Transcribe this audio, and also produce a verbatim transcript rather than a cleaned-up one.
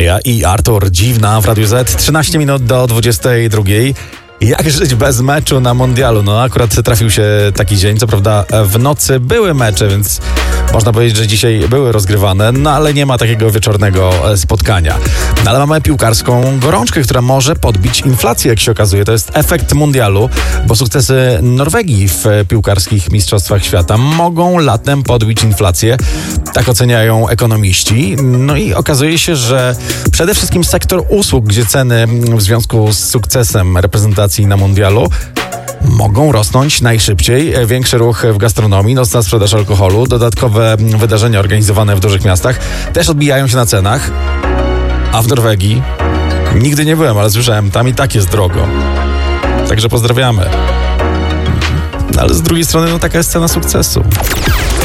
Maria i Artur Dziwna w Radiu Z. trzynaście minut do dwudziestej drugiej. Jak żyć bez meczu na mundialu? No akurat trafił się taki dzień, co prawda w nocy były mecze, więc można powiedzieć, że dzisiaj były rozgrywane, no ale nie ma takiego wieczornego spotkania. No, ale mamy piłkarską gorączkę, która może podbić inflację, jak się okazuje. To jest efekt mundialu, bo sukcesy Norwegii w piłkarskich mistrzostwach świata mogą latem podbić inflację. Tak oceniają ekonomiści. No i okazuje się, że przede wszystkim sektor usług, gdzie ceny w związku z sukcesem reprezentacji na mundialu mogą rosnąć najszybciej. Większy ruch w gastronomii, nocna sprzedaż alkoholu, dodatkowe wydarzenia organizowane w dużych miastach też odbijają się na cenach. A w Norwegii nigdy nie byłem, ale słyszałem, tam i tak jest drogo. Także pozdrawiamy. Ale z drugiej strony, no taka jest cena sukcesu.